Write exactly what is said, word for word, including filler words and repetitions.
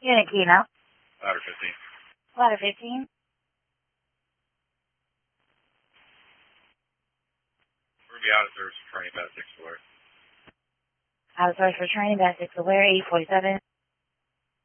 Unit Keno. Ladder fifteen. Ladder fifteen. We're going to be out of service for training about six to where? Out of service for training, about six to where, eight forty-seven.